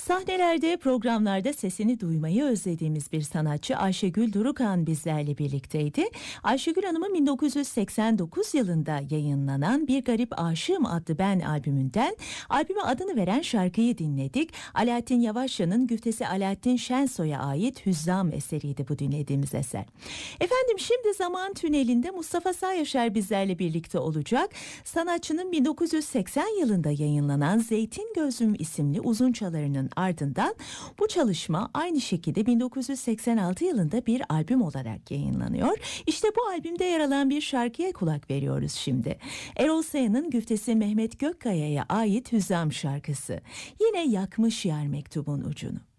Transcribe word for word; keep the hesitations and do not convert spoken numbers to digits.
Sahnelerde, programlarda sesini duymayı özlediğimiz bir sanatçı Ayşegül Durukan bizlerle birlikteydi. Ayşegül Hanım'ın bin dokuz yüz seksen dokuz yılında yayınlanan Bir Garip Aşığım adlı Ben albümünden albüme adını veren şarkıyı dinledik. Alaaddin Yavaşça'nın güftesi Alaaddin Şensoy'a ait Hüzzam eseriydi bu dinlediğimiz eser. Efendim şimdi Zaman Tüneli'nde Mustafa Sağyaşar bizlerle birlikte olacak. Sanatçının bin dokuz yüz seksen yılında yayınlanan Zeytin Gözlüm isimli uzun çalarının ardından bu çalışma aynı şekilde bin dokuz yüz seksen altı yılında bir albüm olarak yayınlanıyor. İşte bu albümde yer alan bir şarkıya kulak veriyoruz şimdi. Erol Sayın'ın güftesi Mehmet Gökkaya'ya ait Hüzzam şarkısı. Yine yakmış yar mektubun ucunu.